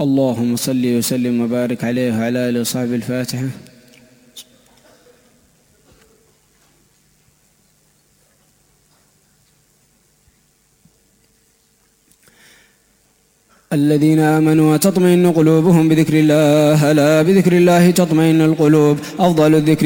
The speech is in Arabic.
اللهم صل وسلم وبارك عليه وعلى آله وصحبه. الفاتحة. الذين آمنوا وتطمئن قلوبهم بذكر الله، ألا بذكر الله تطمئن القلوب. أفضل الذكر